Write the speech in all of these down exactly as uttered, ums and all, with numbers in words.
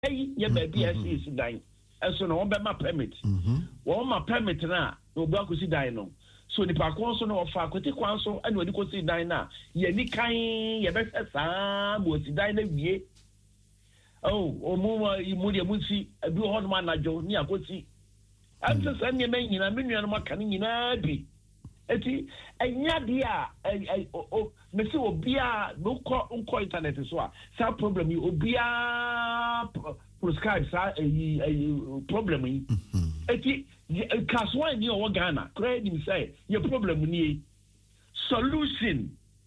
Hey, yeah, baby, I see is dying. And so no one my permit. One my permit now, no black will see dying. No. So the park also no faculty council and when you could see dying now. Yeah, the kind, yeah, better some was dying a year. Oh, or more, you would see a blue horn manager near could see. I'm just sending a man in a million of my canning in a bee. Eti enya dia eh o me se obia no ko nko internet so a sa problem yi obia prescribe sa problem yi eti kaswa ni o Ghana credit me say your problem ni solution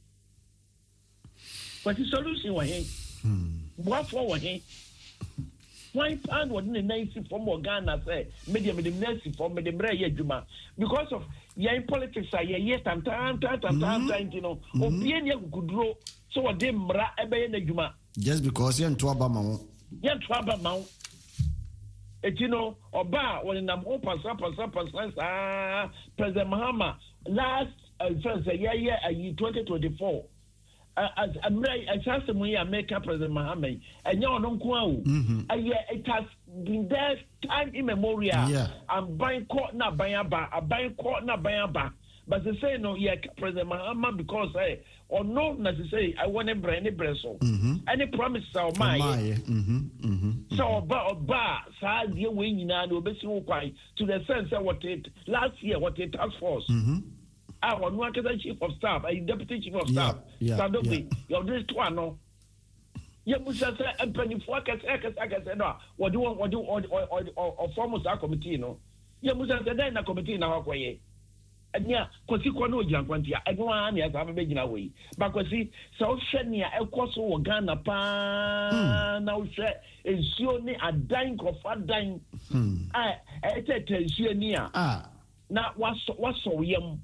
what is solution wa he what for wa he why pan what the nice from Ghana say media me the nice from me the bre ye adwuma because of yeah in politics say yeah tam tam tam tam tam you know obi enya kuduro so what dey mra ebe ye adwuma just because you nto aba ma wo ye nto aba ma wo et you know oba when nam o pasa pasa pasa ah President Mahama last uh, first yeah yeah twenty twenty-four as America, as we America President Mahama, and you don't know, it has been there time immemorial. Yeah. I'm buying court na buying back, I'm buying court na buying back. But they say no, yeah, President Mahama because hey, or no necessarily I want to bring any breso, any promise of mine. So about ba, sa dear winning and obesity quite to the sense of what it last year, what it task force. I want one chief of staff, a deputy chief of staff. Stand up, you're this one, no. You must say, and penny for I said, no, what do you want, what do you or former committee, no? You must say, then a committee now, way. And yeah, because you can know young one, I don't want to have a big away. But because see, so Shania, El Coso, Ghana, pa now say, and surely a dying of a dying. I said, Shania, ah, now what's what's so young.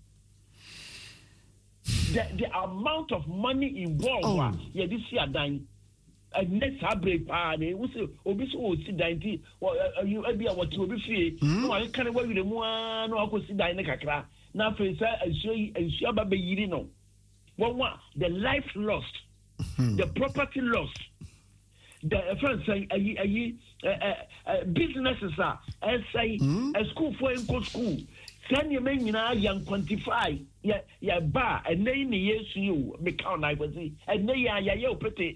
The, the amount of money involved, oh. yeah, this year dying. And next break, party, we say, Obis will see ninety, or you be what you will be free. No, I can't wait with the one, no, I could see dying. Now, for instance, I show you, I show Baby, you know, what one, the life lost, the property lost, the friends say, businesses are, and say, a school for in school. Send your men now young quantify ya ya ba and then yes you make out I was and then ya ya pretty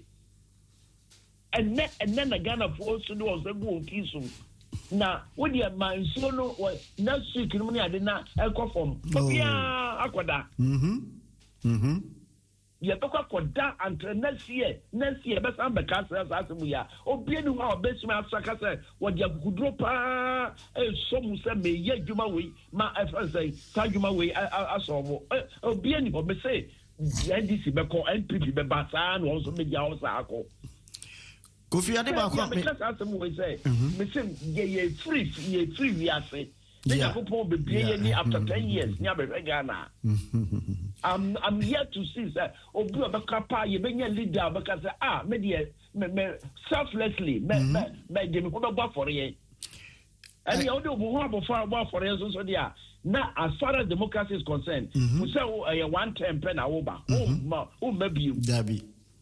and then and then the Ghana force to do also go kisu now what your man so no what next week no money I did not echo from yeah akwada mhm mhm ya to akwada until next year next year best am be cast as we ya obi enu ha obesimi asaka say what ya kudro pa e so mu say me ye djuma we ma e fa say ta djuma we aso obi enu ho be say N D C be ko N P P be basa no so me ya o sa akọ Kofi ade ba ko me cast as we say me say ye free ye free we ase yeah. After ten years, Ghana. I'm I'm here to see that Obu Abakapa, you bring a leader because ah, media selflessly, me me me me for you. And you do who for for you so there. Now, as far as democracy is concerned, we say a one term pen over. Oh, oh, maybe you. Dabi.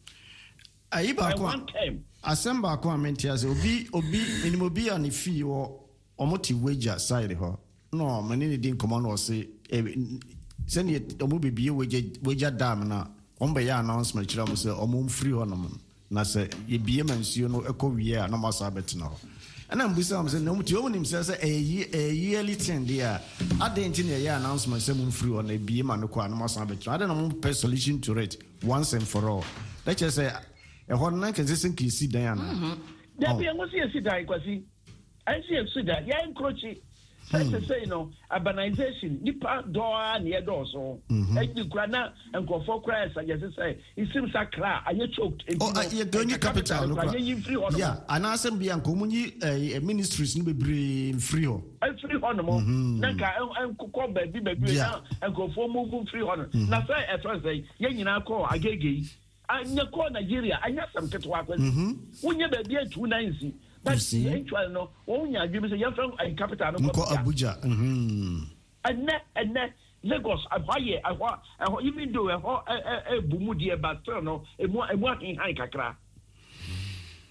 Aiba one term. Asemba ko amentiase obi obi minimobi ani fi wo omoti wager side ho no mani ni din komo no say send ye omo bebie wager wager dam na ombe ya announcement kira mo say omo free ho no na say ye bie mansuo no ekowie a no masa betina ho ana mbusa am say no muti omo nim say say eyi eyi elitin dia adentin ye announcement say mo free ho na bie ma no ko no masa betina ade no mo per solution to it once and for all let's just say e ho na kan say kin si dan ana da bi ngo si si dan kwasi I see a sugar, yeah, encroaching. Such to say, you know, urbanization, Nipa door near door, so I do grana and go for cries. I just say, it seems like cry, and you choked. Oh, you're going to capital. Yeah, and I said, be a community ministries, no be free. I'm free on the moment. Nanka and call baby, baby, and go for moving free on. Now, say, at first, say, you know, call a gay. And you call Nigeria, I have some cat workers. When you're baby at two ninety. But actually, no, only I give me a from a capital of Abuja. And net and net Lagos, I buy I want, even do a bumudia, but no, a more in high cacra.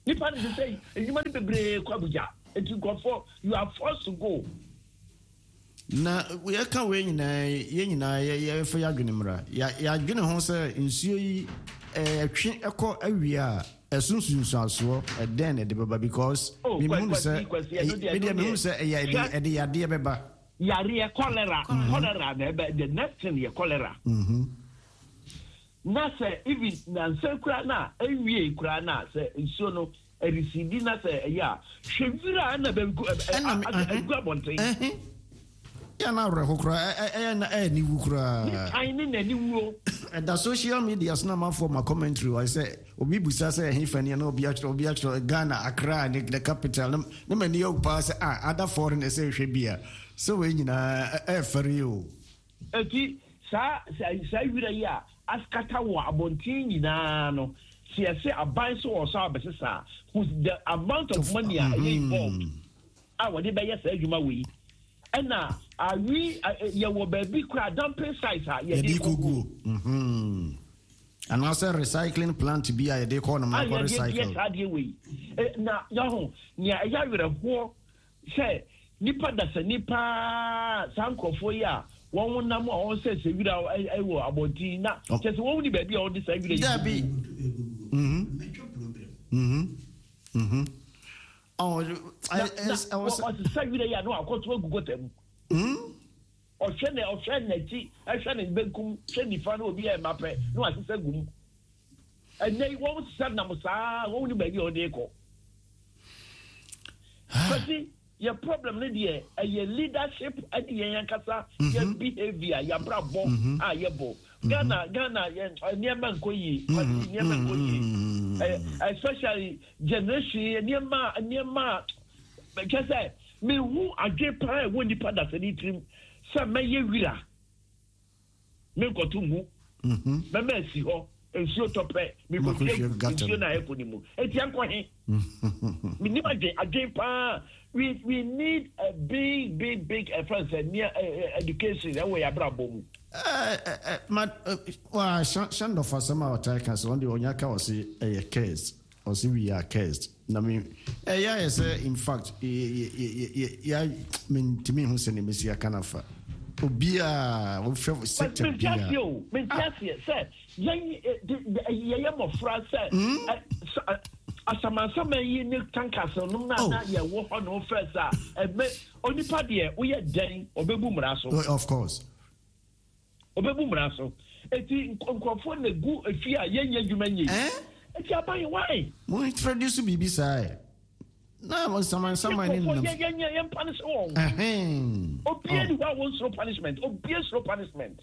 nipa ne say edwuma ne bebre kwa buja enti nkofo you are forced to go na we can we nyina ye nyina ye fa ya dwene mra ya ya dwene ho se nsuo yi eh twe ekọ awia esunsunsu aso eden e de baba because me mu se me de me mu se e ya e de ya de beba yare cholera cholera na the next thing ye cholera mhm na se even na nsekura na awie kura na se nsuo no erisidi na se ya hwevira na be egu abonten ya na reho kura eh na eh ni wu kura ai ni na ni wu and the social media na man for my commentary I say obi busa say he fani na obi actually obi actually Ghana Accra the capital na many you pass ah other foreign say hwe bia so we nyina eh fari o eti sa sa wira ya askata wo abontin nyina no see say aban so also abesesa who's the amount of money are involved ah what dey be yes adwuma we ena awi ye wo baby kura dumping site ha ye dey go mhm and also recycling plant be a dey call na ma recycle yes adie we na yaho nia ya were ho say nipa da se nipa sankofo ya won nam a won say se wira ai wo abonti na say won ni baby a won dey say wira da bi mhm mhm mhm oh I I was say wira ya no akoto agugotam mhm o hwene o hwene ti a hwene benkum hwene fa na obi e mape no asese gum enei won say na musa won ni baby o dey ko kasi your problem ne dey a leadership at the yankasa your behavior your brabo ah yebo Ghana Ghana niema nkoyi niema nkoyi especially generation niema niema because me who agrepa e woni pada se ni trim se me ye wira me kotumu mhm me me si ho ensuo tope me ko ensuo na eko ni mu eti anko he me ni agrepa we we need a big big big effort near uh, education and we are brabo eh eh ma wa shando for some our take so on the onyaka was a case or see we are case na me eh yeah yes in fact yeah mean to me who say me see akanafa obia we feel sector bia me just say yen ye mo fra say asamansa yi ni tankers no na na ye wo ho no first ah ebe onipa de wo ye den obebu mra so of course obebu mra so eti nkofo na gu afi a yenya dwuma nyi eh eti aban why mo introduce bibi sai na mo samansa man ni no yenya yem punish won eh obi any wa won slow punishment obi slow punishment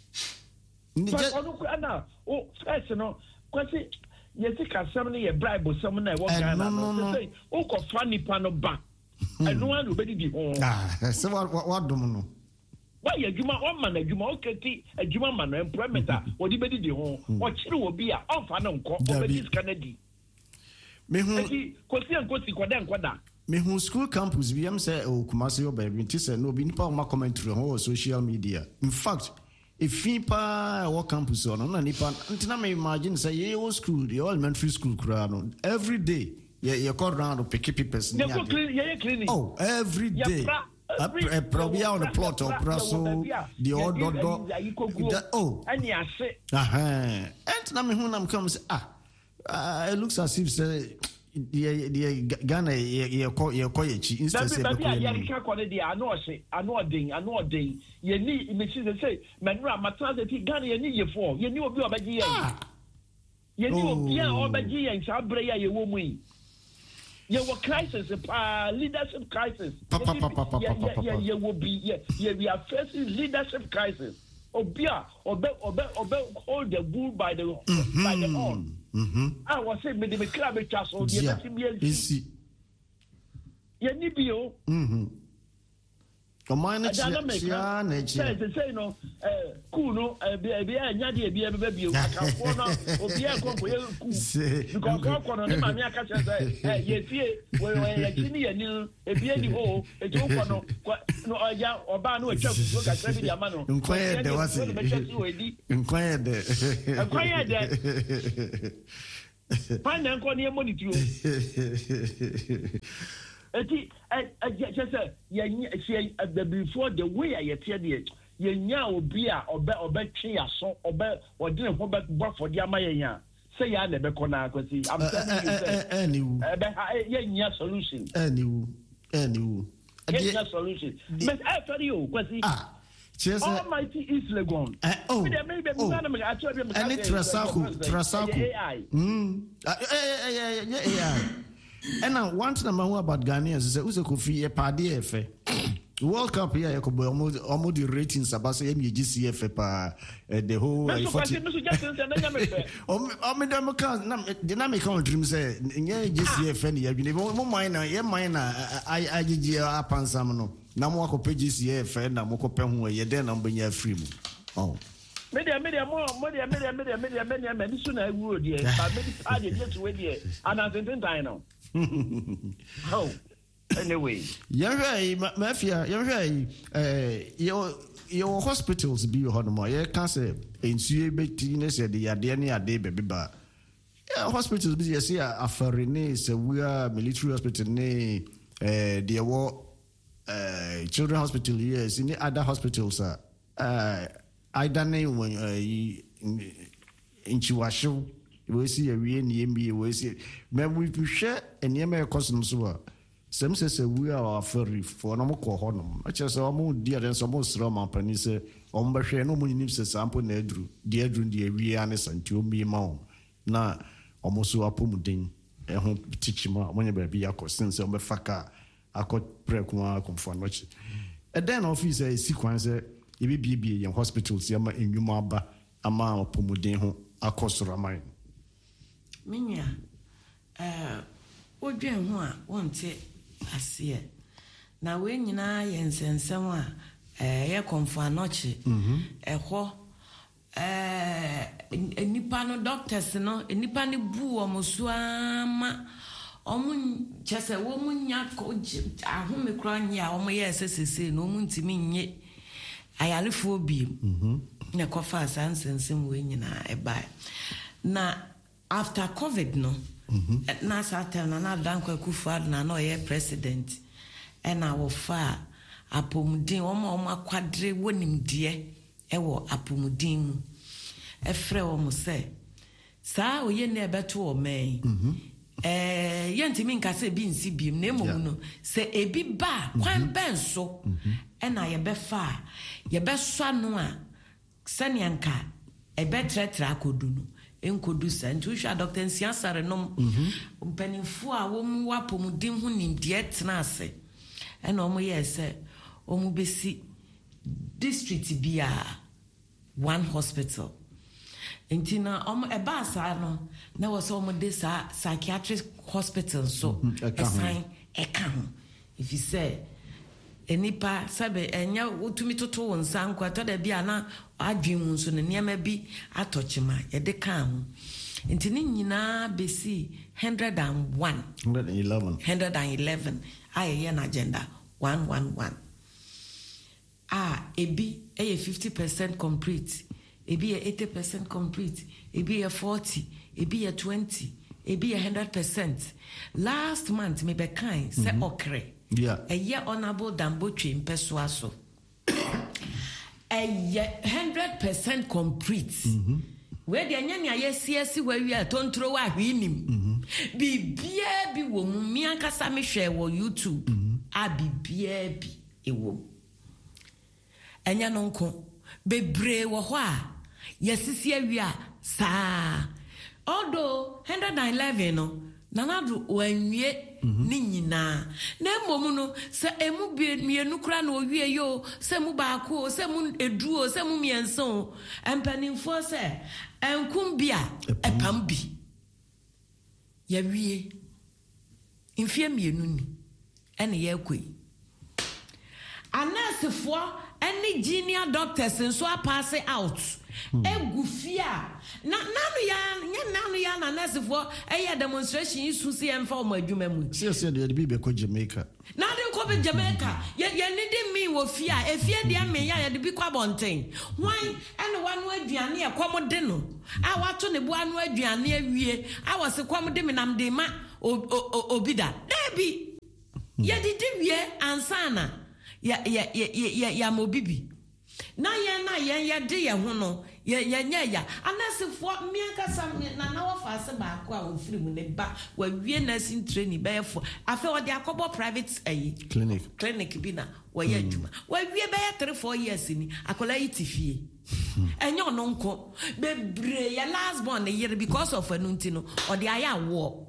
ni je onu ku ana o first no kwasi yesi kasam ne ye bribe some na e wo Ghana no say o ko fa nipa no ba eno anu be di ho ah so what what dum no why adwuma o man adwuma o keti adwuma man employment a wo di be di ho o kire wo bi a o fa no nko o be dis Canada me hu kosi ankosi koda nkoda me hu school campus bi am say o Kumasi o baby ti say no bi nipa o ma commentary on social media in fact if pa what campus on na nipa ntina me imagine say ye o school the elementary school kura no every day ye ye call round pick papers ni ade oh every day a probably on the plot of praso the odd dot oh any ase aha ntina me hu nam come say ah it looks as if say the the Ghana ye call ye call ye instead say be ya ka call the ano ose ano odin ano odin ye ni me say menura matras the Ghana ye ni ye for ye ni obi obaji ye ye ni obi a obaji ye nsa bre ya ye wo mu yi ye wo crisis pa leadership crisis ye ye wo bi ye ye we are facing leadership crisis obia obe obe obe hold the bull by the mm-hmm. by the horn mhm ah was say me the club trust on the isi ye ni bio mhm o mine chia na chia say say no eh cool no eh be anya de be be bio akanfo no obi e konko ye cool because konko no ne ma me aka say eh ye fie we we ye kini ye ni e bi ani ho e jo ko no no oja oba no atwa kuso ka trebi dia ma no nkwaye de wase nkwaye de nkwaye de Find and call near money to you. Before the way I tell you, you know, beer or bet or bet chia so or bet or didn't go back for the Amaya. Say, I never con. I'm telling you, any solution. Any, any, any solution. But after you, was he? Almighty is Legon. Oh, maybe I told him, and it's Trasaku, Trasaku. A I. Hm, A I. And now, one thing about Ghanaians is that Uzo Kofi a party F. World Cup here, you could almost almost the ratings about the M G C F pa the whole. Oh, Madam Can, dynamic dream say, yeah, G C F any. I've been more minor, yeah, minor. I I did you up on some. Namoko P C F and Namoko Penway, you then I'm being free. Oh. Media, media, more, media, media, media, media, media, media, soon I would, yes, but maybe I just wait here, and I think I know. Oh, anyway. You're right, Mafia, you're right. Your your hospitals be your home, you can't say, in Sue Bettina said the Adenia day, baby bar. Hospitals, you see, a foreign, so we are military hospital, nay, the war. Uh, children hospital yes in the other hospitals uh, uh I don't know when uh, in Chiwashu we see a real name we see but we share and near customs were some says we are free for no more honum I just almost dear and some most Roman pennies on Bashe no money nips a sample nedru dear drew the Rianis and two me mount na almost so apumudin a home teach him when you be a question so faka I could pray kuma confirm much. And then office a sequence e be be in hospitals yama in Yumaba ama pomuden ho akosora man. Minya eh odwen ho a wonte ase na we nyina yensensem a eh ye confirm noche ehho eh enipa no doctors no enipa ne bu omoso ama omun chese wo munya ko ahome kra nya omo ye sesese no mun timi nye ayalefo bi mhm na kofa sansensem we nyina e bai na after covid no mhm na satel na na dankwa kufa na no ye president e na wo fa apomudin omo omo akwadre wonimde e wo apomudin mu e frɛ wo mo se sa oye na ebeto o men mhm eh yenti min ka se bi nsi biem na emo no se ebi ba kwan ben so e na ye be fa ye be so anu a sani anka e be tretra akodu no enkodu sa nti hwa doctor nsiasare no mpanimfo a wo mu wapomudin hu nimde tena ase e na omo ye se omo besi district bia one hospital Intina um a basa no na was almost this psychiatric hospital so a sign a can if you say enipa sabe enya utumi toto wonsa nkwato da bia na adwin so ne niam bi atochima ye de kan intini nyina besi one oh one one eleven one eleven aye na agenda one one one ah ebi e fifty percent complete ebi eighty percent complete ebi forty ebi twenty ebi one hundred percent last month me be kind say okre yeah a year honorable Dambotwe mpeswa so a one hundred percent complete mhm we de anya nya yesiesi wa wi atontro wa hwinim bibia bi wo mu mi ankasa me hwe wo YouTube a bibia bi ewo anya no nko bebre wo ho a yesisi awia saa odo one eleven no nanadu wanwie ni nyina na mmom no se emu bi mienu kra na owie yo se mu baako se mu eduo se mu mienso empanimfo se enkum bia epam bi ya wie mfie mienu ni ene ye koi anasefo any junior doctors nso a pass out egufia na nanu ya nya nanu ya na nasefo eye demonstration isu si emfa o madwuma mu see see de bi be ko Jamaica na de ko be Jamaica ye ye ni de mi wo fia efia de me ya ye de bi kwa bonten wan ene boa no aduane e kwom de no a wato ne boa no aduane awie a wose kwom de me nam de ma obida debi ye didi wie ansana ya ya ya ya mobibi na ye na ye ye de ye ho no ye ye nya ya anasefo mianka sam na na wo fa se ba ko a wo firi mu ne ba wa wie nursing training be fo afa wo de akobo private ayi clinic clinic bi na wo ye adwuma wa wie be ye three four years ni akola yi tifie enyo no nko be bre ya last born the year because of anunti no o de aya wo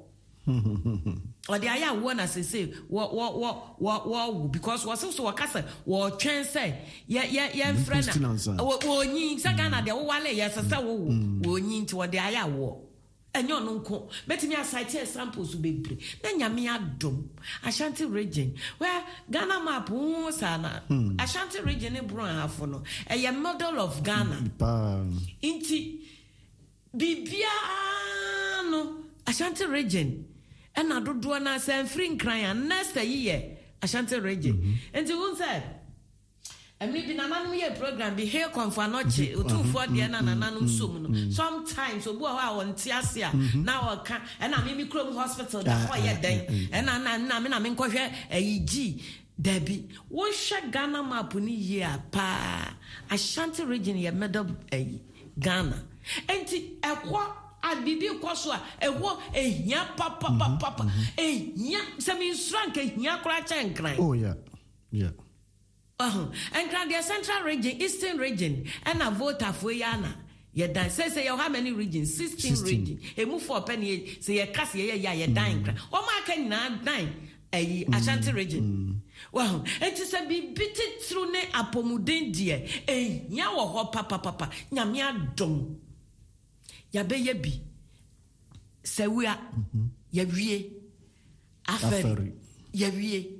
or the aya one as I say what what what what what because was also a casa or train say yeah yeah yeah friend wo yin sagana de wo wale yes say wo wo yin to the aya wo enyo no nko betimi asite samples be bre na nyame adom Ashanti region where Ghana map wo sana Ashanti region e bro afo no e model of Ghana inti bibia no Ashanti region and I do do na say free crying next year Ashanti region and you won't say and maybe na nanu ye program be here confanoche otu for de na nananum som no sometimes obu a won tiasia na o ka and na me krom hospital da ho ye den and na na na me na me nkohwe ayigi dabi wo hwe Ghana map ni ye pa Ashanti region ye medal Ghana enti ekwo abibi koso a ewo ehia papa papa papa ehia se me nsrank ehia kra chenkran oh yeah yeah uh and grand the central region eastern region and a voter for yana ye dan say say you how many regions sixteen region e move for penny say ye cast ye ya ye dan kra o ma ka na dan eh Ashanti region wow it is a be bitit through ne apomuden die ehia wo ho papa papa nyame adom ya be ye bi se wia ya wie aferi ya wie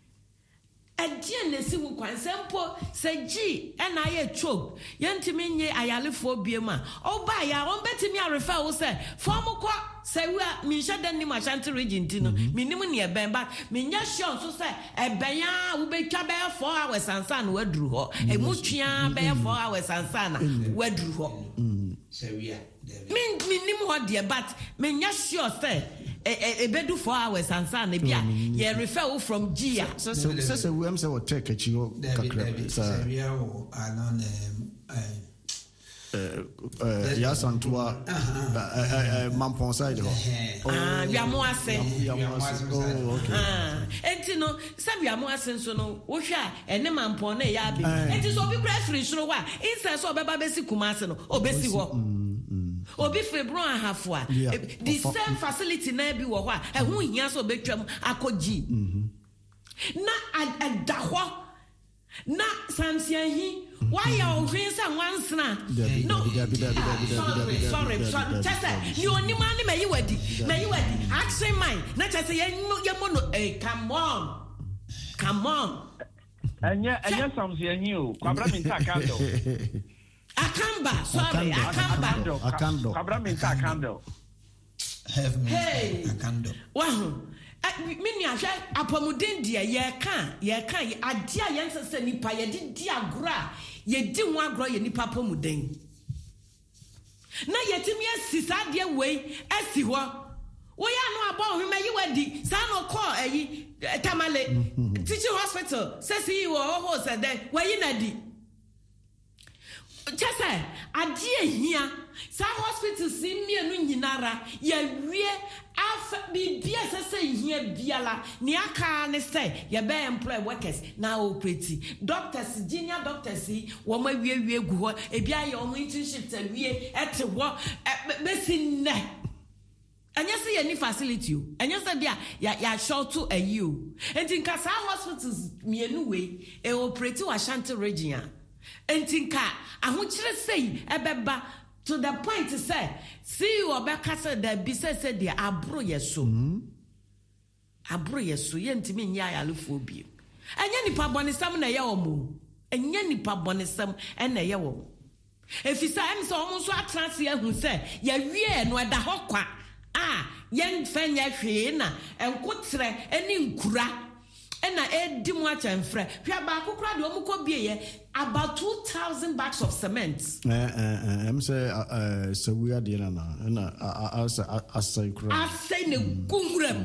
adie na si wu kwan sempo se gi na ye chop yentimi nye ayalefo biema oba ya on betimi arefa wo se form ko se wia mi hye ni Ashanti region ti no minim ne eben ba mi nya sure so se eben ya wo betwa be four hours ansa na waduru ho e mutwia be four hours ansa na waduru ho se wia min minim ho de but me nya sure say e be do four hours ansa na bia ye refer from Gia so so so we am say what take achi ho kakra se wia wo anon eh ya santua eh mampon side ho ah bia mo ase oh okay ah enti no se bia mo ase so no wo hwa ene mampon na ya be enti so obi kra free suro wa inse so obeba besi kumase no obesi ho obi febron ahafo a the same facility na bi wo ho a ehun hia so obetwam akogi na adaho na samsiahi why you hwin sa wansna no sorry sorry chese you oni man me yi wadi me yi wadi action mine na chese ye ye mono eh come on come on anya anya samsiahi o kwabra minta kando Akamba, sorry, Akamba. Akando. Kabra minta kando. Have me. Hey. Akando. Wow. Mini ahwe apomuden dia ye ka, ye ka ade a yense se nipa ye di di agora, ye di ho agora ye nipa apomuden. Na yetimi asisa de wei asi ho. Wo ya no aba ohwema yi wadi, sa no call ayi Tamale. Teaching hospital, say see wo ho se de, wei na di. Chese adie hia sa hospital si mienu nyinara ya wie af bibia sese hia biala ni aka ne say ye be employ workers na operate doctors junior doctors wo ma wie wie gu ho e bia ye o internship ta wie ete wo besinne anya se ye ni facility o anya se dia ya ya short to a you enti nka sa hospitals mienu we e operate wa Ashanti region entinka ahokyere sei ebeba to the point say see you obeka say da bi say say dia abro yeso abro yeso ye ntimi nya ayalefo bi enya nipa bonisam na ye omo enya nipa bonisam na ye wo efisa em so omo so atrase ahu say ya wie no eda hokwa ah yen fanya hwe na enkotre eni nkura ena edi mu acha mfre hwa ba kokora de omuko bie about two thousand bags of cement eh eh em say eh so we are there na na as as kura asai ne gumuram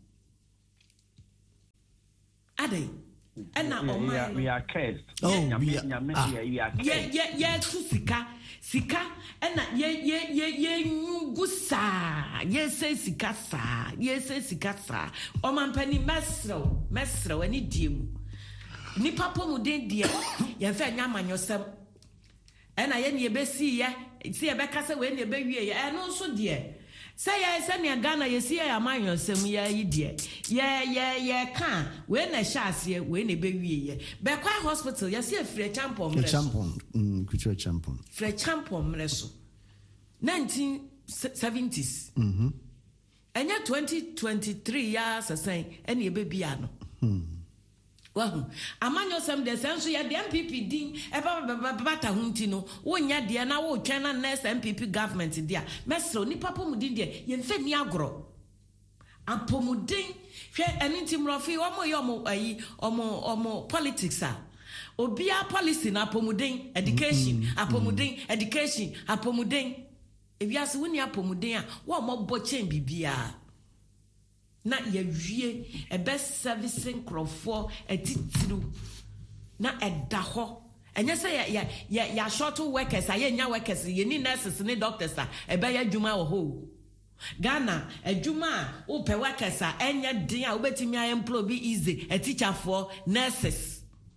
ade ena o ma we are cursed oh we are we are ye ye ye sika sika ena ye ye ye ye nyugu sa ye se sika sa ye se sika sa o man pani mesro mesro ani diem ni papa mu den die ye fa nya manyosem ena ye ne besi ye si ye beka se we ne be wie ye eno so die say ye se ne Ghana ye si ye amanyosem ye yi die ye ye ye kan we na hyaase we ne be wie ye be kwa hospital ye si afre champon mre champon mm kucho champon fre champon mre so nineteen seventies mhm enya twenty twenty-three ya sasan ene be bia no hmm wahu amanyo sem de senso ya de M P P din e ba bata hunti no wonya de na wo twa na next M P P government dia mesro ni papa mu din de ye mfa ni agro apomudin hwe eniti mrofi omo ye omo ayi omo omo politics a obia policy na apomudin education mm-hmm. apomudin education apomudin ebiase woni apomudin a wo mo bo chen bibia na ye wie e best servicing crofo etitiru na edaho enye say ya ya ya short workers aye nya workers ye ni nurses ni doctors a e be ya dwuma wo ho Ghana adwuma wo pe workers a enye din a obetimi a employ be easy a teacher for nurses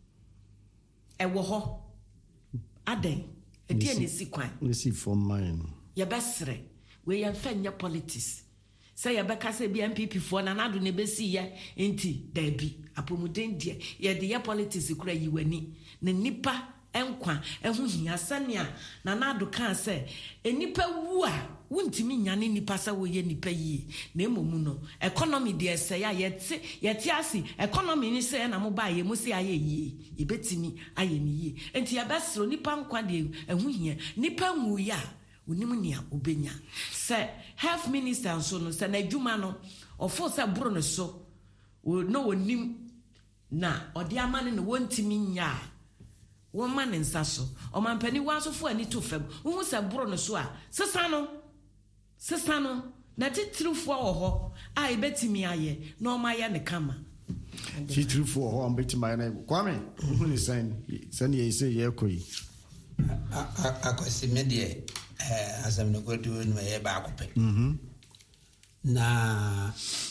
e wo ho aden e die ne sikwan we see for mine ye besre we ye fa nya politics say ye beka say be M P P for na nado ne besi ye enti da bi apomuden die ye de ye politics kura yiwani na nipa enkwa ehun hia sania na nado kan say enipa wu a wuntimi nyane nipa sa wo ye nipa yi na emomu no economy de say ya ye te ye te asi economy ni say na mo ba ye mo say aye yi ye betimi aye ni yi enti ye besro nipa nkwa de ehun hia nipa nwu ya unimu nia obenya se health minister so no se na adwuma no ofo se bro no so no onim na odi amane no wontimi nya wo man nsa so o man pani wasofo ani to fam wo se bro no so a sesa no sesa no na titrufo wo ho a ebetimi aye na o maye ne kama titrufo wo ho ambetimi aye na kwame hu ni sen sen ye se ye koyi akwasi media eh asam no go do no ye ba akopɛ mhm na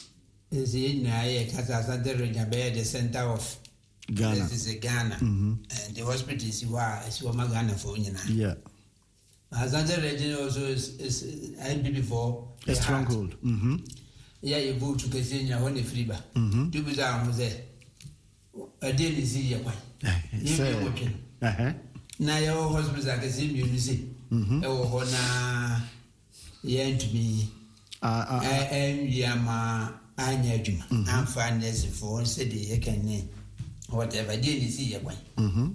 ezi na ye kasa Santoro Nyabe the center of Ghana. This is Ghana. Mm-hmm. And the hospital is why is what Ghana for you now. Yeah. Santoro region also is, is I B before a stronghold. Mhm. Yeah, you go to Kenya when the freeba. Mhm. Do be down with there. A daily see ya quite. You working. Uh-huh. Na your hospital I can see you see. Mhm. Oh na yen to me. Ah ah. Em yama anya djuma. Am finance for say the can whatever day you see ya quite. Mhm.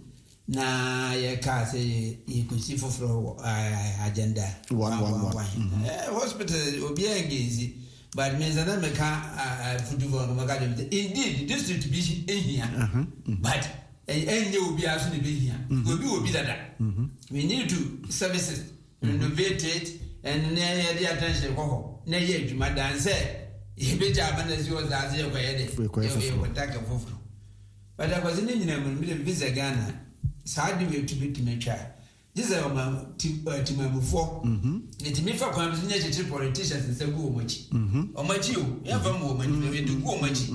Na ye ka say you could see for agenda one one one. Hospital obi engage but means that me ka food for no indeed this is to be here but any obi aso ne be here obi obi dada we need to services renovate it and na ye the attention ko na ye adwuma dan say ye be jaba na si o za ze ko ye de ye ko taka foforo but I was in nyina mu me visa Ghana saadi we to be to me try this is my timamufo it me fa kwam ne cheche politicians say go omachi omachi o ya fa mo omachi we do go omachi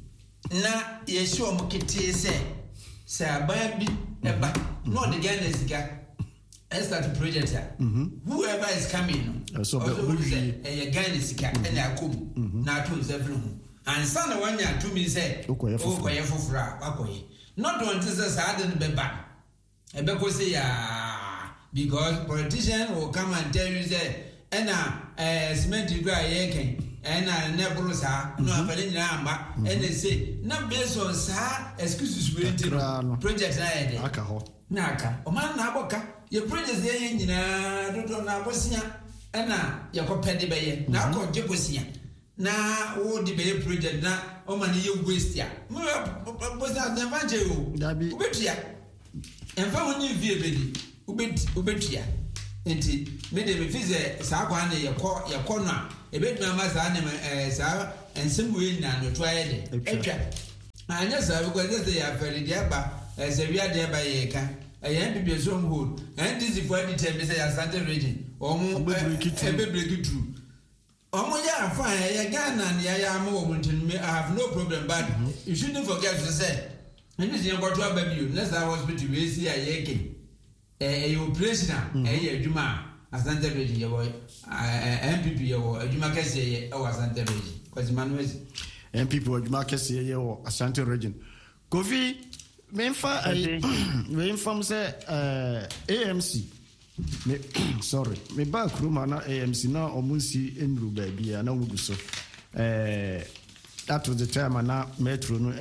na ye shi o mokete say say aban bi eba no the Ghana sika I start project here whoever is coming no so we say e Ghana sika e na akom na to seven and son one ya to me say okoye fofora akoye not want to say saadi no be ba e be ko say ya because politicians will come and tell you say ena eh cement go aye ena na brusa no afale nyina amba ena say na based on sa excuses we dey project na yede aka ho na aka o man na aboka ye project ye nyina dodo na abosia ena ye ko pede be ye na ko je bosia na wo di be project na o ma ni ye waste ya mo bo sa na va je o obetua enfa woni vie be di obetua enti me de me fize sa kwa na ye ko ye ko no a ebetuma ma sa na eh sa ensem we na no to aye de etwa anya sa we ko de ya fere de ba se wi ade ba ye ka ayen bibie so mho and this is for the time say Asante region omo ebebreaki true omo ya fa ya Ghana na ya am wo I have no problem but mm-hmm. you shouldn't forget to say and this is what to ababio next hospital we see aye ke eh operation eh adwuma Asante region ye boy M P P ye wo adwuma kase ye e Asante region because manuel M P P adwuma kase ye wo Asante region Kofi Memfa we inform say uh, A M C me sorry me back room na A M C na omunsi enru baby na wugu so eh that was the time na metro no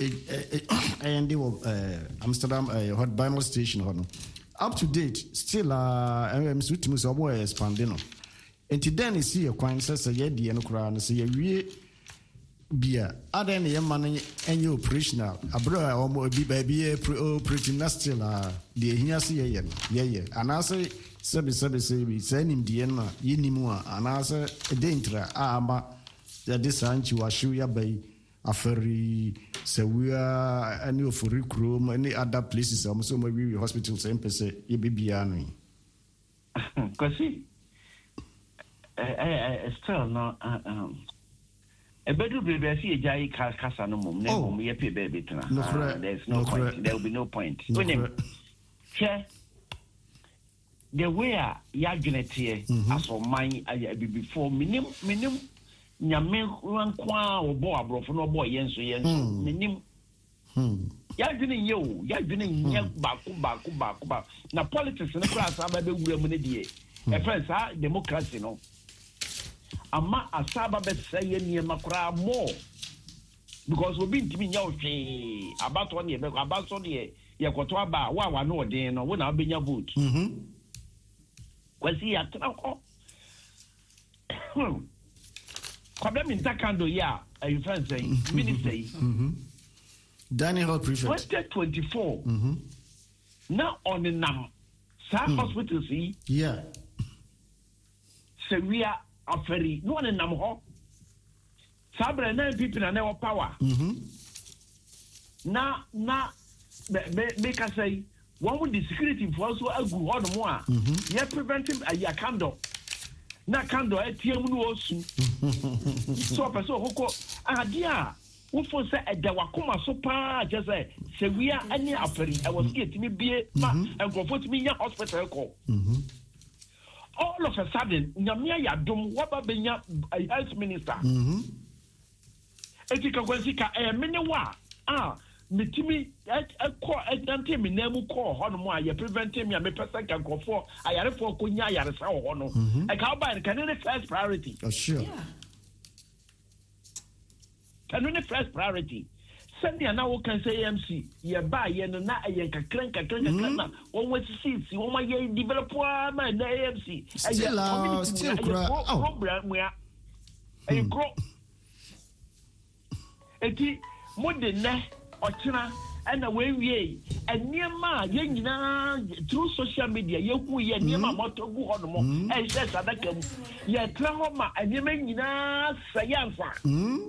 and they were Amsterdam uh, hot Bible station hono up to date still uh A M C to so boy expanding no enti then is here kwan say ye de no kra no say ye wie bia adan ye man enye operational abro omo bi baby operating na still ah de ehia se ye ye ye anase sebe sebe sebe sanim de na yinimu a anase edentra ama ya disanchi wa shu ya bai aferi sewia ani ofori krom any other places am so maybe hospital same person ye bibia no kasi eh eh still no um a better baby see a jai kasa no mum no mum ye pe baby tana there's no, no point correct. There will be no point no when him share the way ya genete as for mine before minim minim nyame rankwa obo abrofo no obo yenso yenso minim ya dwene yo ya dwene nya baako baako baako ba na politics no class aba be wura mu ne die e friends ha democracy no ama asaba be say nie makura more because we been timi nya ohwe abato ne be abato ne ye kwoto aba wa wa no odin no wo na obenya vote mhm kwasi ya trako kwabla mi ntakando ya a friend say minister mhm Daniel Prefect twenty twenty-four mhm now on the nam sa hospital see yeah so we are aferi no one nam ho sabre na people na no power mhm na na me me ka say one with the security force so agu ho no mo a ye prevent him a candle na candle e tie mu no osu so person hoko adia wo fo say e da wakoma so pa je say se we are any aferi I was get me bie ma enkrofo ti me nya hospital ko mhm all of a sudden nyamia ya dom waba benya health minister mhm etika kwensika e mene wa ah metimi ekọ edante me na mu ko ho no mo aye prevent me me person kan kofo ayare fo ko nya ayare sa ho no e ka ba kan ne first priority oh sure yeah kan ne first priority send ya na wo kan say A M C ye ba ye no na ayen kakran kakran kakran na won wati seats won ma ye develop ma na A M C still uh, still program ya e grow eti modern ochina and we wie eniema ye nyina through social media ye ku ye eniema motogu ho no mo e se sadaka mu ye tra ho ma eniema nyina sayanfa mm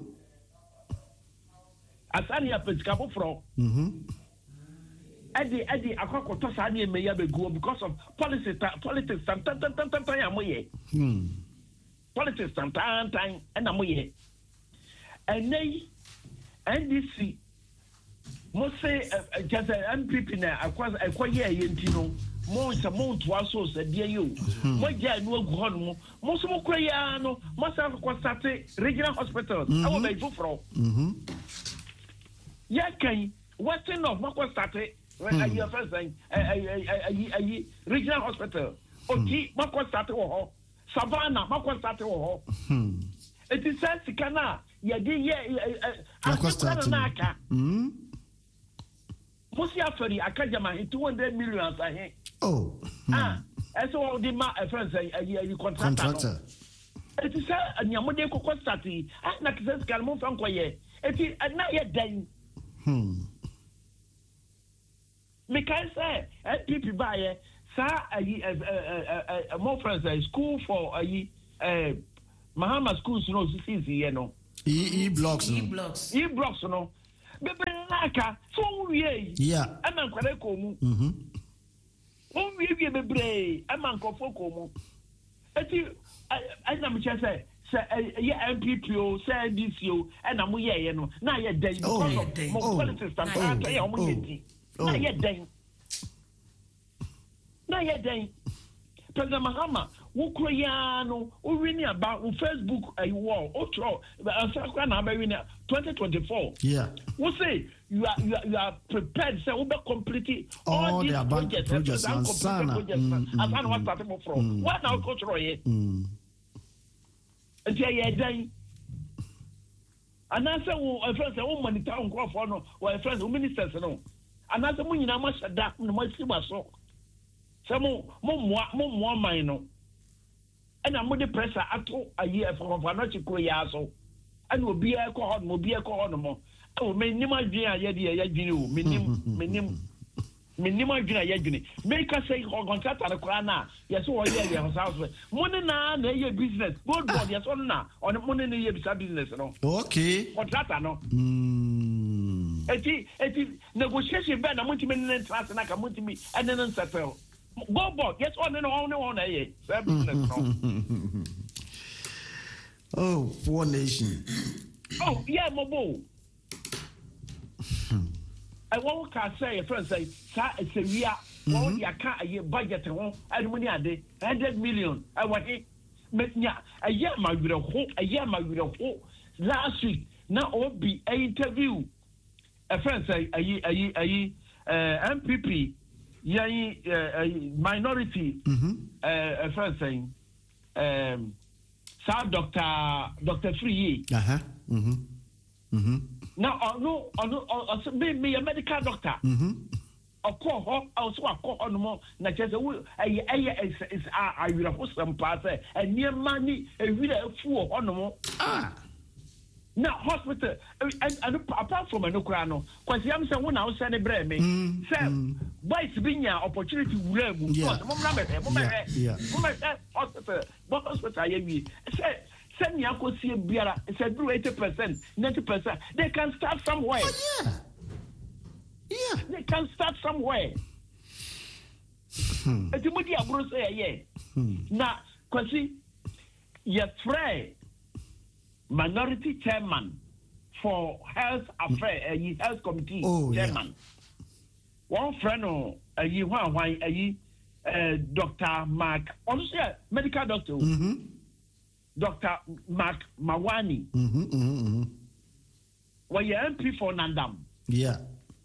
asani ya pesika foforo mhm edi edi akokoto sa na eme ya beguo because of policy politics tan tan tan tan tan ya moye hmm politics tan tan tan na moye enei N D C mo say just M P P na akwa akwa ye ye ntino mo nsa mo ntoa so se de yo mo ja no agu ho no mo so mo kra ya no mo sa ko start regional hospitals awo be foforo mhm ya kan western of mo ko start ayi first thing ayi ayi regional hospital oti mo ko start wo ho Savannah mo ko start wo ho hmm it is sikana ya di ye akwa na aka mhm Musi aferi akajama two hundred million ahe. Oh. Ah, eso all the ma friends a a contractor. It is a Yamode Kokostati, and Nakis Kalmo Fankoye. It is not yet done. Hmm. Because I people buy a more friends a school for a Mahama schools, you know, you know. E blocks. E blocks. E blocks, you know. Bebelaka, so we yeah. I'm on Quadecomu. Mm-hmm. Oh, we be a brave, I'm on Cofocomo. I am just say, say, yeah, M P P O, say this you, and I'm here, you know. Now you're dead because of more politics than I am. Now you're dead. Now you're dead. President Mahama, who Koreano, who really about Facebook a war, Otro, twenty twenty-four. Yeah. We say you are you are, you are prepared, say we be complete all, all these the projects, projects and Sana. projects. Mm, As I was starting from, what now culture here? And yeah, yeah, then. And I say, oh, a friend say, oh, money town crop for no, or a friend, ministers no. And I say, money na much that, no much so. Some more, more, more, more minor. And I'm with the pressure at a year for not to go so. And will be a call, will be a call no more. Oh, minimum dinner, yadi, yadi, minimum, minimum, minimum dinner, yadi. Make us say, or contract at a crana. Yes, oh, yeah, yeah, house. Money now, they business. Good board, yes, on now. On the money, they have business, no. Okay. Contract, no. Hmm. It is negotiation, but I'm going to make class and I come to me and then settle. Go board, yes, on and on and on, eh? Oh, poor nation. Oh, yeah, Mobo. I won't say a friend say, sir, it's a year. Oh, you can't a year budget and money a day, hundred million. I want it. A year, my widow, hope, a year, my widow, hope. Last week, now all be an interview. A friend say, a ye, a ye, a ye, M P P, ye, minority, a friend saying, um, Sir Doctor Doctor Free. Uh huh. Mm-hmm. Mm-hmm. Now, I know, I know, I me, me a medical doctor. Mm-hmm. Of course, also a call on more. Na just a a a is I will have some parts and near money a real fool on more. Ah. Now, hospital, and, and apart from a no crano, because I'm saying when I was sending bread, me, sir, why it's been your opportunity to learn. Yeah, yeah, hospital, what hospital I am. Send me a course here, Biara, said eighty percent, ninety percent. They can start somewhere. Oh, yeah. Yeah. They can start somewhere. Hmm. And you would say, yeah. Now, because you're free. Minority chairman for health affairs, a health committee oh, chairman. Yeah. One friend, a ye one why a Doctor Mark, also medical doctor, mm-hmm. Doctor Mark Mawani. Mm-hmm, mm-hmm. Well, you're M P for Nandam. Yeah.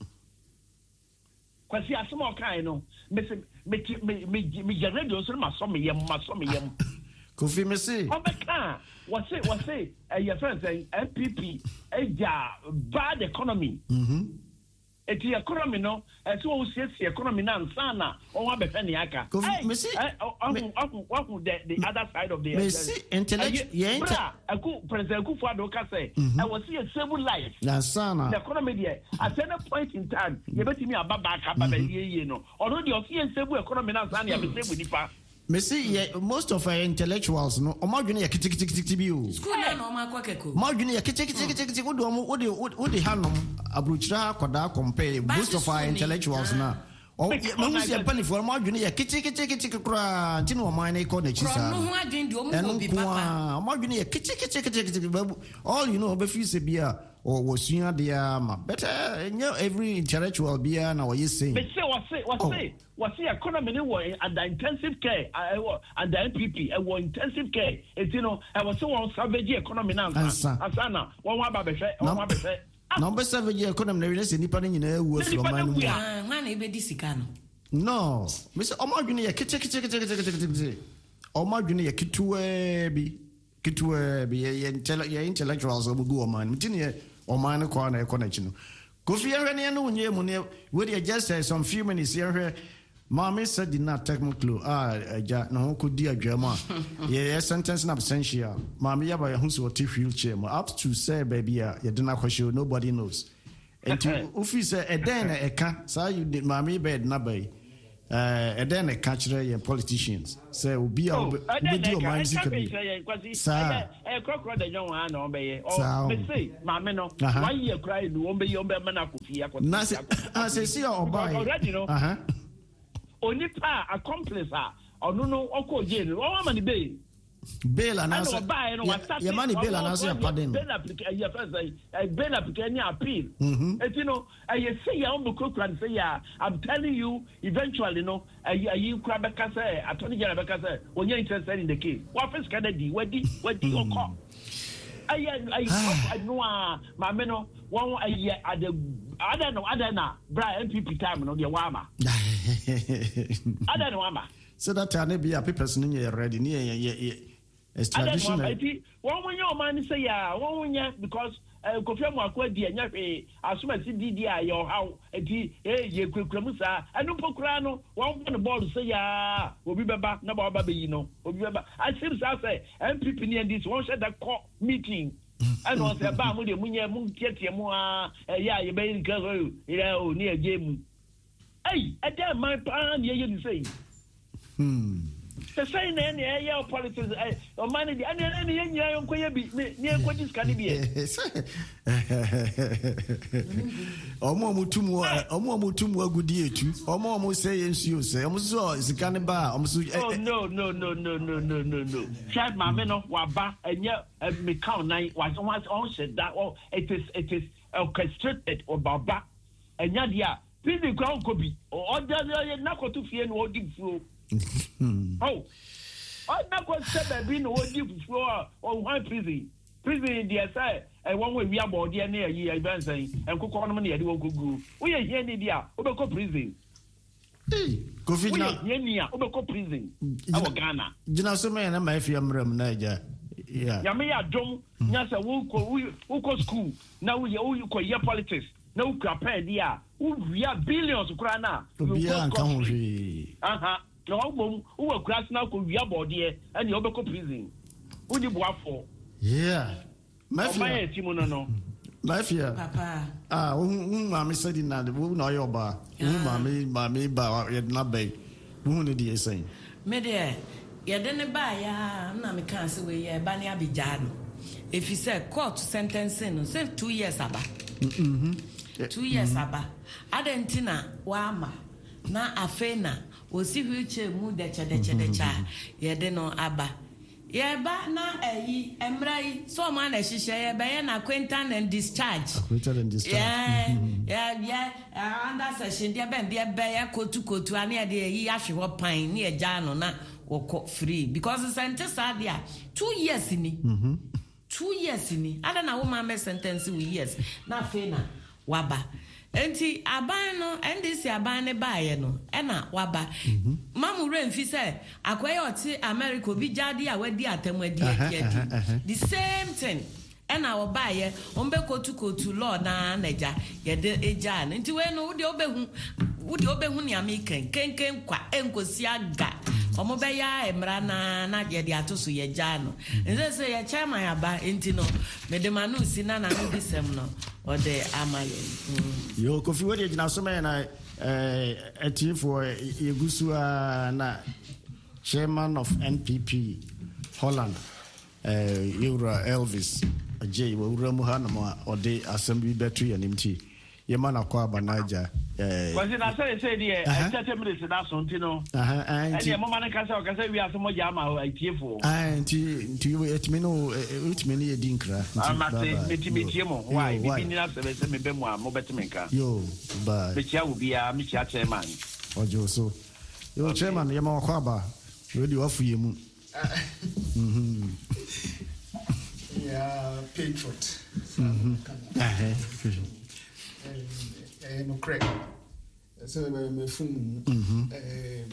Because he has some more kind, you know. Me, me, me, me, me, radio, so my son, me, my son, me, Kofi Messi. Oh, my car. What's it? What's it? Your friend saying M P P, a bad economy. Mm-hmm. It's the economy, no? And so we see the economy now, Sana, or one Bethany Aka. Kofi Messi. What would the other side of the Messi, intellectual. Yeah, I could President Kufuor say, I was see a civil life. Sana. The economy there. At any point in time, you better me about back up, you know. Although the civil economy now, Sana, I'm with Nipa. Me see, yeah, most of our intellectuals, no, or more junior kitty kitty kitty biu. School no ma kwa keko. More junior kitty kitty kitty kitty. What do what do what the hanum abruchra koda compare most of our intellectuals now. Oh, me see a penny for more junior kitty kitty kitty kura. Tinu o mine ko na chisa. No ho adwen di o mo bi papa. More junior kitty kitty kitty kitty. All you know, be fi se bia or was you there, ma. Better, you know, every intellectual bia na what you say. But say what say what say. Was the economy under intensive care under N P P and was intensive care. It's you know I was so on savage economy now. Asana one one baby one one baby. Number savage economy na se nipa nyina wu afro man mu. Ah, man e be di sika no. No, Mister Omadwene ye kete kete kete kete kete. Omadwene ye kitwe bi kitwe bi ye intellectuals obugu oman. Mtini ye oman ko na e ko na chi no. Kofi ahwe ne no nye mu ne we dey just say some few minutes here. Mommy said did not take me clue. Ah, ja, no could dear grandma. Yeah, sentence in absentia. Mommy, yaba who's what if wheelchair. Up to say, baby, you do not question, nobody knows. And to Ufi say, a then a can, so you did mommy bed nabay. Uh, and then a catcher and politicians say, will be our video mind. Sir, a crocodile, the young one, obey. Oh, say, Mamma, no, why you cry, you won't be your manacufia. Nothing, I say, see, or buy already, no, uh huh. Only pa accomplice her, or no, no, or call Jane, or money bay. Bail and answer. Your money bail and answer. Pardon. Bail application. Bail application appeal. And you know, I say your own book and say, yeah, I'm telling you, eventually, no, you grab a cassa, attorney general cassa, when you're interested in the case. What is Kennedy? Where did where did you call? I I know, my men, one a year at the I don't know, I don't know, Brian P P time on the Wama. I don't know, Wama. So that I be a people in here ready near. It's traditional. One when your man say, yeah, one when you because Kofi Mwakwe di enye as soon as D D I your how enti eh ye kwekwamusa anu pokrano one when the ball say yeah obi beba na ba ba be no obi beba I seem say M P P near this one said that call meeting and was say ba mu de munye mu tietie mu a yeah ye be nka yeah o near game hey at that my pan ye you say hmm the same any air politics or money and any young quaby near what is can be Omo mutumu omo mutumu agudie tu omo mo say ensuo say omo so is can ba omo so oh no no no no no no no no child mama no waba enya me count nine was once on said that oh it is it is orchestrated or baba enya dia pili ground kobi or other na ko to fie no odi furo oh, I never said that being a deep floor or one prison. Prison in the aside, and one way we are about the near year event saying, and cook on money. I don't go. We are here in India, Obeko prison. Go fit now, Yenia, Obeko prison. Our Ghana. You know, so many of my family, Niger. Yeah, Yamia Dom, Nasa, who go school. Now we call your politics. No crap, dear. We are billions of krana. Uh huh. No, who were grass now could be about there and the Obeko prison. Who did what for? Yeah, my Timono, no. My fear, Papa. Ah, whom Mammy said in that, who know your bar, whom Mammy, Mammy, bar, yet not bay. Who did you say? Media, you didn't buy ya, Nammy can't say, yeah, Banny Abijano. If you said court sentencing, say two years about. Two years about. Adentina, Wama, na Afena. Osi wheelchair mu decha decha decha ye de no aba ye ba na ayi emrai so ma na hihye ye ba ye na acquaintance and discharge acquaintance and discharge yeah yeah yeah under session dia ben dia be ye kotu kotu ane ye de yi ahwe ho pan ne ye ja no na woko free because the sentence are there two years ni mhm two years ni ada na wo ma me sentence we years na fe na waba enti aban no ndc aban ne baaye no e na waba mamu remfi say akoye oti America bi jade a wadi atam adi adi the same thing e na wo baaye ombe kotu kotu law na naja ye de eja no enti we no wo de obehu wo de obehu ne american kenken kwa enkosi aga omo be ya emra na na ye de atoso ye ja no nze say ye chairman aba enti no medemanu si na na no disem no or the amaye yo Kofi we dey na so me na eh eti for Yegusua na chairman of N P P Holland eh Eura Elvis Ajay we wura mu ha na mo ode assembly battery animti ye man akwa banaja eh was it I say say the thirty minutes that something no aha and the mama na kasa o kasa wi asomo jama o itie for ah nti nti we etimi no etimi ne yedi nkra amate etimi tie mo why bi ni na se se me be mo a mo betime nka yo ba be chia wo bia me chia chairman ojo so yo chairman ye ma kwa ba we di wafu ye mu mhm yeah patriot mhm ah eh eh no crack so me fun eh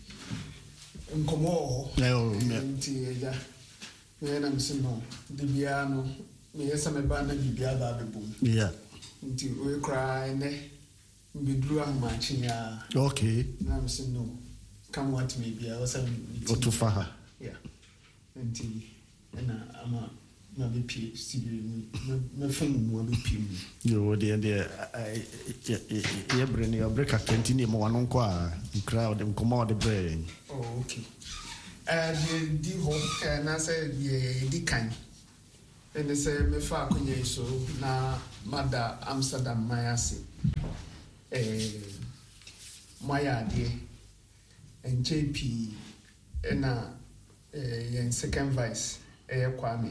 nkomo eh nti ya me na msino bibia no me yesa me ba na bibia ba bebum yeah nti we cry ne mbeduru ahomakye ya okay na me say no come what me be I was o to fa ha yeah nti na ama na be p studio me fun mu be p mu yo de de ye bre ni obreka continue mo wano nko a crowd nkomo de bre oh okay eh di di ho na say ye di kan and say me fa akonya so na mada Amsterdam mayase eh maya de and J P na eh second vice eh Kwame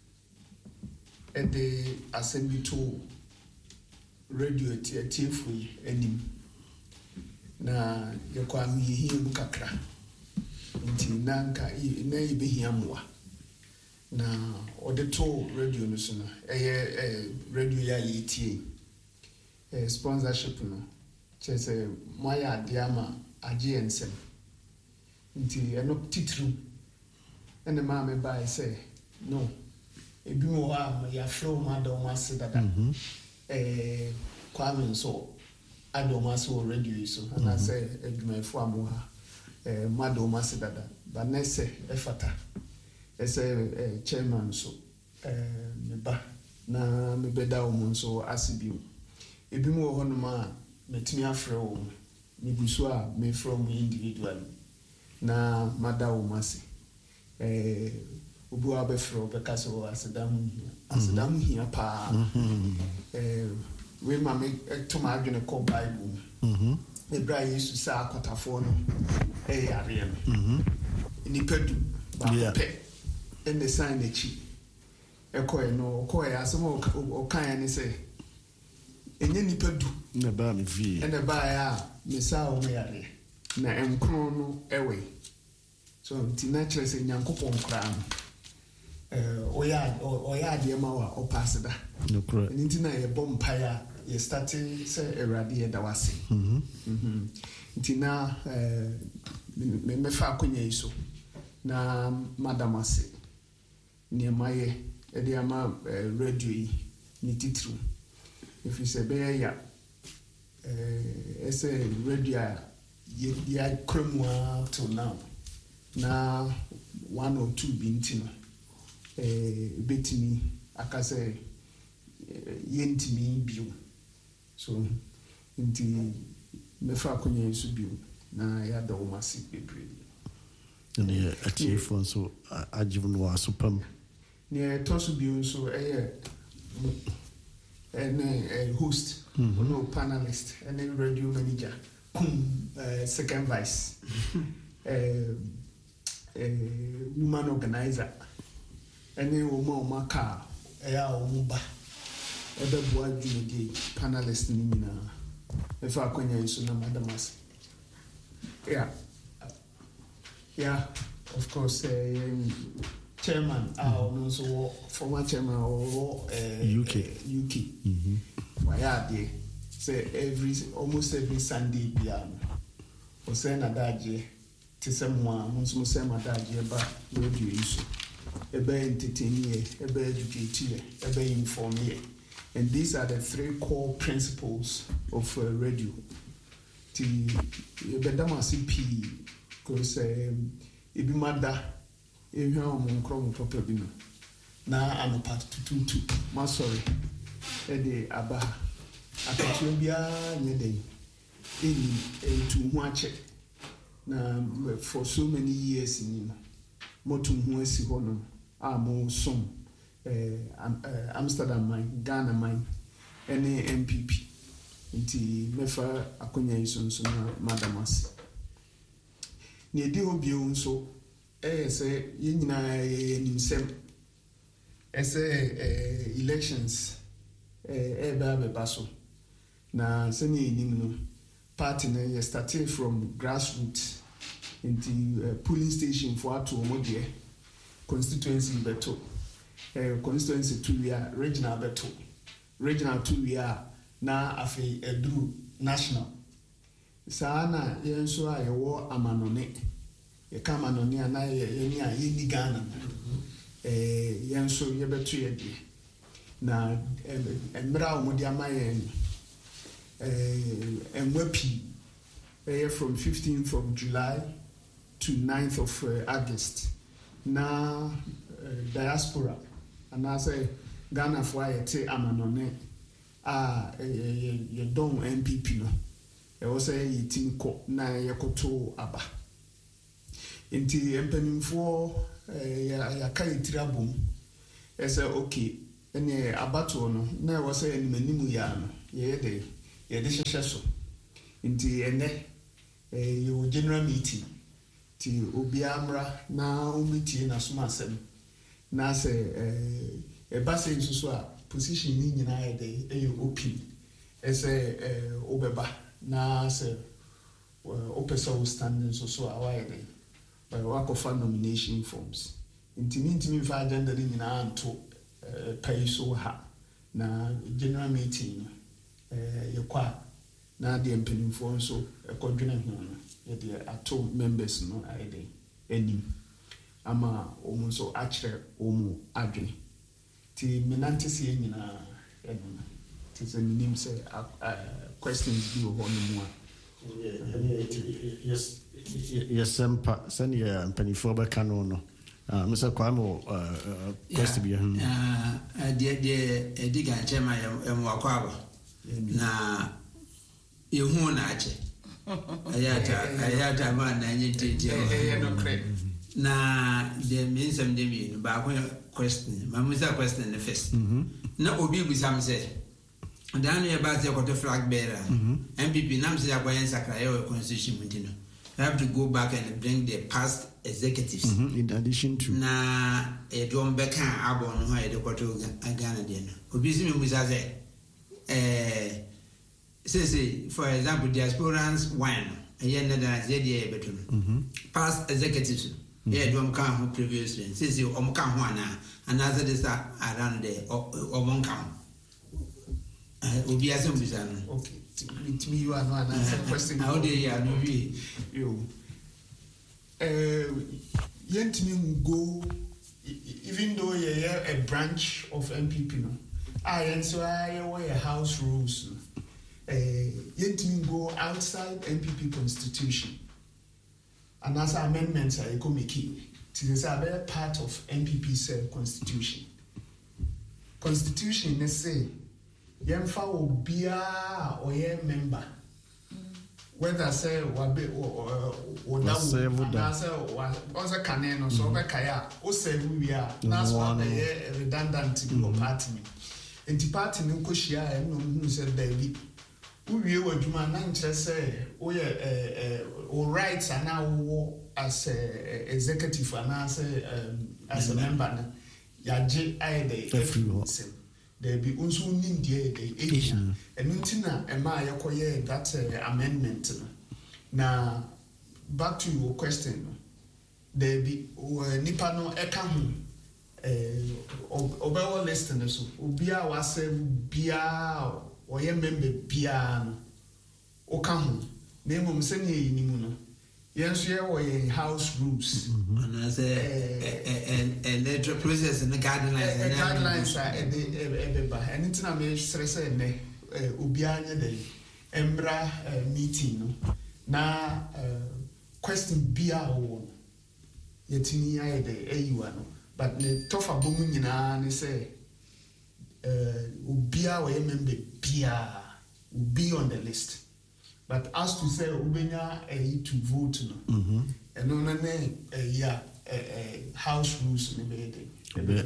e de assembly to radio etiatifo enim na ye Kwame hi mu kakra nti nanka na ibe hi amwa na ode to radio no so no eh radio ya yetie eh sponsorship no chese moya diama age ensem nti eno titru ene ma me bai say no ebi mo ha ya flow ma do ma se dada eh Kwame so ado ma so radio so and say edumefo amo ha eh ma do ma se dada ba nese efata ese eh chairman so eh me ba na me beda o mo so asibiu ebi mo ho no ma metimi afre wo me buso a me from individual na mada wo mase eh obu abefro be kase wo asedam asedam hia pa eh we ma me to ma adwene ko bible mhm ebra yesu sa akotafo no eh yare no mhm ni pedu ba pe in the sign the chi ekoy no koy asemo o kan ni say enye nipa du na ba me vi ene ba ya me sa o me yare na enkro no ewe so ti natural say nyankopon kra no eh o ya o ya de ma wa o pass da no correct nti na ye bom paya ye start say erade ye da wase mhm mhm nti na eh me me fa akonya iso na madam ase ni maye e de ama radio yi ni titru if you say be ya eh ese radio ye ya kremwa to now na one or two bintino eh betimi akase yentimi biu so nti me fa akonya iso biu na ya do masi bebre ni atiefo so agiven wa supam ni tosu biu so eh eh host no panelist and radio manager uh, second vice uh, uh, woman organizer any woman maka ya omuba ebe boa dwumedi panelist ni nyina efa akonya iso na madamas yeah yeah of course uh, chairman uh, also former chairman of uh, U K uh, U K mhm why are they say every almost every Sunday piano or say na daje to someone munso say ma daje ba radio issue ebe entertain ye ebe educate ye ebe inform ye and these are the three core principles of uh, radio ti ebe damasi p because um, ebi mada ehwa o monkro mo papa bi no na anopa tututu ma sorry e de aba akatu bia nyeden eni etu hu ache na for so many years ni motu hu asi ho no a mo som eh Amsterdam man Ghana man ene M P P nti mefa akonya iso nso na madamas ni edi obi nso eh say ye nyina nimsem ese eh elections eh eh ba be baso na seni enim no party na ye started from grassroots into uh, polling station for ato omodie constituency beto eh constituency two year regional beto regional two year na afi edru national sana yenso a yewo amanone ye kama noni ana ye ni a ye ni Ghana eh yenso ye beto ye die na emra omodi amaye eh and wepi uh, from fifteenth of July to ninth of uh, August. Na uh, diaspora, and I say Ghana for I say Amanone, ah, you don't M P P no. I was say eating ko na yakoto aba. Inti empenimfo ya ya kai tirabum. I say okay. Ene abato no na was say animanimu ya no. Ye de ye de hyehyɛ nti ene eh your general meeting ti obi amra na omitie na soma asem na say eh e ba say nso a position ni nyina ye de e open e say eh obeba na say opesa standing so so a why de by work of nomination forms nti nti fa agenda ni nyina anto pay so ha na general meeting eh yekwa na de mpanimfo nso ekodwena ho no ye de ato members no aide enim ama omo so akire omo adwene ti menante se nyina eduna ti se nim se questions bi ho no mu a yes yes sempa sani ya mpanimfo ba kanu no ah Mister Kwame question bi ho ah de de ediga chema emu akwa na yehu na ache ayata ayata ma na nye tete eh no credit na the means of the mean ba question ma musa question the first na obi busam say dan ye ba say ko flag bearer M P P nam say akwayen sakra ye constitution mutino you have to go back and bring the past executives mm-hmm. in addition to na e don beka abon ho e de kwato Ghana de no obi si me musa say eh say say for example diasporans one ayen na da ze de beto no past executives yeah do am kan ho previously say say o kan ho ana another this around there o mon kan obi asem bisa no okay it me you are no answer question how dey ya no be yo eh yentimi go even though you are a branch of M P P no I and so I wear house rules eh yentimi go outside M P P constitution and as amendments are go make it is a part of M P P's uh, constitution constitution they say yemfa obia or ye member whether say wabe or na say or kane no so be kaya o say we are na so be redundant in the party enti party no ko hia e no hu say David uwie wadwuma na nche say o ye eh o rights ana wo as a executive ana say as a member na ya je ai dey there be also nim there the Asian and untina e ma yakoye that uh, amendment na back to your question there be uh, nipa no eka ho eh obewo listen so obia wase bia oye member bia no oka ho na emom se ne yinimu no yenso ye wo ye house rules and as a electoral process and the guidelines and guidelines are e de ba and ntina me stress ne obi anya de embra meeting no na question bia wo yetini aye de ayiwa no but the tough abomu nyina ne say obi a wo ye member bia will be on the list. But as to say ubenya eh to vote no mhm and no na eh yeah eh house rules ne be dey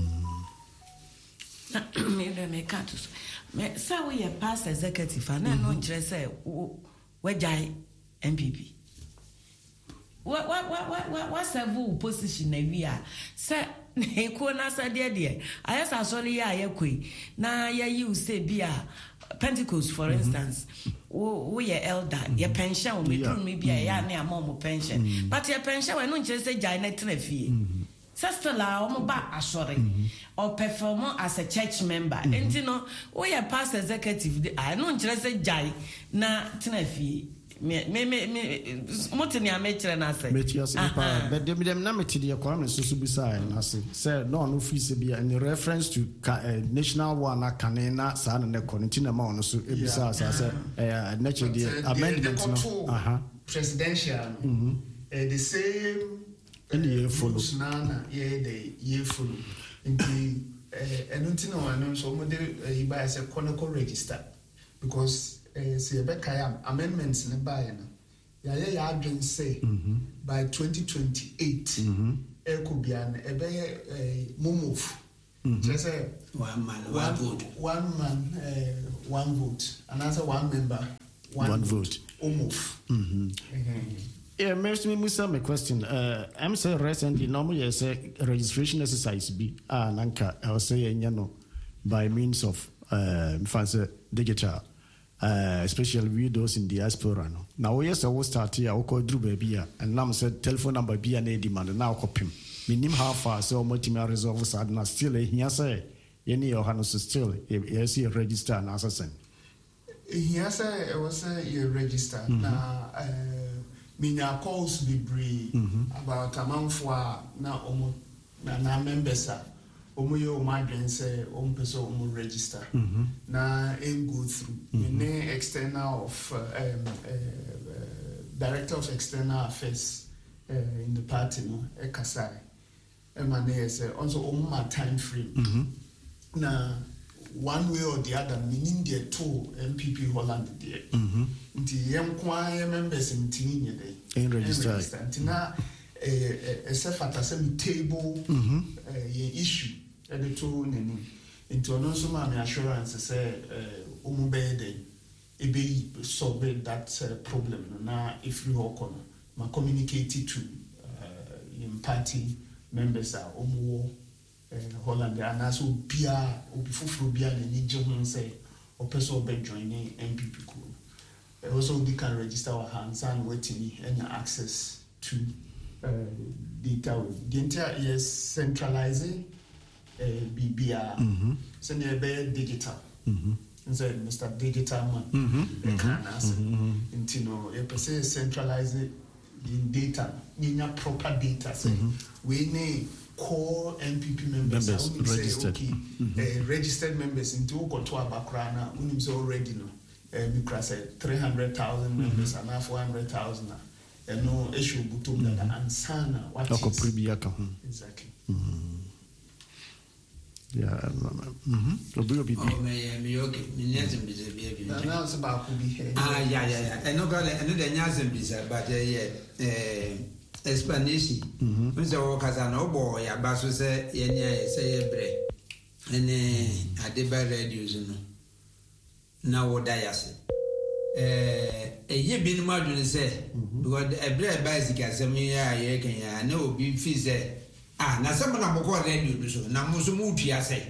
mhm me dey make out me say we are past executive and no nkyere say we jai M P P what what what what what serve position na wi a say ko na say de de ayesa sori ya ayekoi na ya yi say bia Pentecost for mm-hmm. instance wo wo ye elder mm-hmm. your pension o me tun me bia ya na am pension mm-hmm. but your pension we no nkyere say jai na tena fie sister la o mo ba asore or perform as a church member enti no wo ye past executive I no nkyere say jai na tena fie me me me motini amekyere na say metia se pa but dem dem na meti de kwa me so so bisa na say say no no free se bia in reference to uh, national one akane na sa na ne konti na ma ono so ebisa sa say eh nature the amendment no aha presidential mhm uh, the same and you follow na yeah the year follow nti eh enunti no anu so mo de iba say chronicle register because eh say be kai amendments ne ba ya na ya ya ya adwen say by twenty twenty-eight mhm e ko bia na e be eh move just say one man one vote one man eh one vote and answer one member one, one vote o move mhm yeah, me musa me question. Uh, I'm say recently normal yes registration exercise be ah nanka I was say no by means of uh fancy digital uh especially we those in diaspora no. Now yes I will start here I call through baby and now said telephone number be an demand now copy. Minim how far so much me resolve sadna still here say any or hanus still yes you register and assassin. Here say I was say you register na uh minya calls be brave about a month for na omo na na members are omo yo madwen say omo person omo register na em go through the external of uh, um, uh, uh, director of external affairs uh, in the party no ekasai e man say also omo ma time frame na one way or the other meaning the two M P P Holland there mhm nti yem kwa members ntini nye dey in register nti na eh eh se fata se table mhm eh issue e de to nani nti ono so ma me assurance say eh omu be dey e be solve that uh, problem na if you hoko no ma communicate to uh, in party members are omu in Holland and also bia obi fufuro bia na ni je ho say o person be join M P P ko also we can register our hands and waiting and access to uh, data the entire is centralizing uh, B B R mhm so ne be digital mhm so Mister Digital Man mhm can answer into no e person centralizing the data ni proper data say we need core M P P members, members I registered. Say, okay, mm-hmm. uh, registered members into Kotoa Bakrana, we say already no. Uh, because uh, three hundred thousand members and now four hundred thousand. And no issue butum that and sana what is exactly. Mm-hmm. Yeah. Mhm. Obi obi. Oh me me okay. Me nyazem bi ze bi bi. Now it's about could be here. Ah yeah yeah yeah. And no go and no the nyazem bi ze but eh eh explanation mhm so wo kaza na obo ya ba so se ye nye se ye bre ene adeba radios no na wo da yase eh eye bi no madwene se because ebre ba zika se me ya ye kan ya na obi fi se ah na se mo na mo ko radio bi so na mo so mo tua se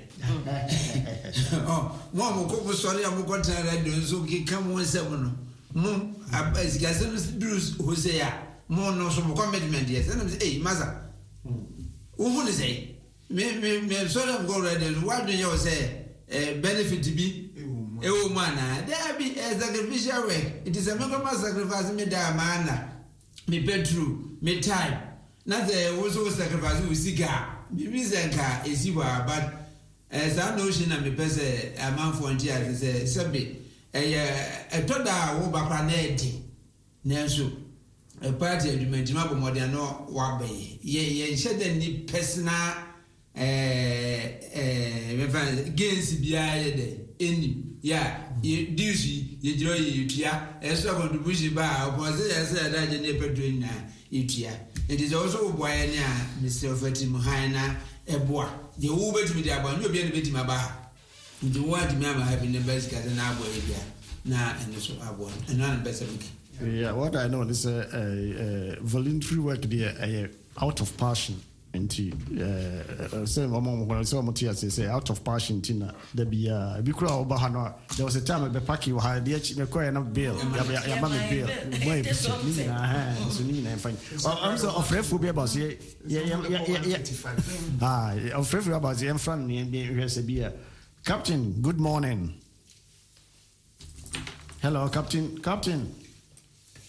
oh mo mo ko sorry mo ko tan radio so ki kam won se mo no mo abazika se Bruce Hosea mo no so mo commitment yes and eh maza wo hu say me me me so dem go ready what do you say eh benefit bi e wo mana there be a sacrificial work it is a mega sacrifice me da mana me petrol me time na the wo so sacrifice we siga me bizenka esiwa but eh za no shi na me pese amanfo nti a say sebe eh etoda wo bakra na edi nanso a party agreement ma bomode no wa be ye ye nhede ni personal eh eh me fan gains bia ye de eni ya ye duty ye jiro ye tua extra contribution ba o say yes da je ne pedro na itua it is also boy ni a Mister Fatim Haina eboa de wo betimi de aba nyo bia ne betimi aba the word me am having the best got na abo e bia na eno so abo eno na best week. Yeah, what I know is a, a, a voluntary work there, a, out of passion. Into uh, say, when I saw Matthias say out of passion, Tina, there be a big crowd. There was a time at the party who had the enough bill. Yammy bill. So, Nina, fine. I'm so afraid for be about yeah, yeah, yeah, yeah, yeah. Ah, afraid for about the in front of me. Captain, good morning. Hello, Captain. Captain.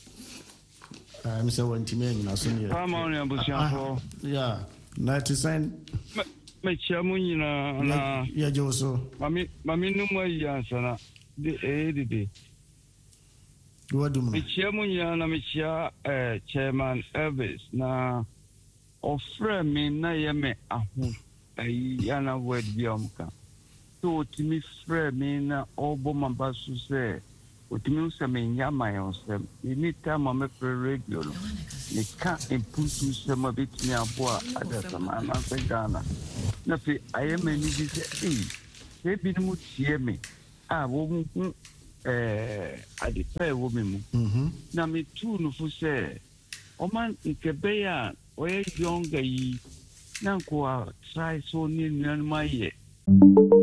I'm so one team in Asunia. I'm on a bush. Yeah, ninety cent. Machamuna, na Yeah, Joso. Mammy, Mammy, no more yansana. The eighty. What do you Michamunya, Micha, Chairman Elvis, na offer me na yame ahu. Yana word biomka. So to me, friend, me na obo mambasu say. Utimi useme nyama yonsem inita mame pre radio no ne ka imputu sema bitimi aboa adasama na segana na fi ayema ni bi se eh se bi mu tie me a wo mu eh adipa wo me mu mhm na me tu no fu se o man nkebe ya o ye younger yi na ko try so ni nan ma ye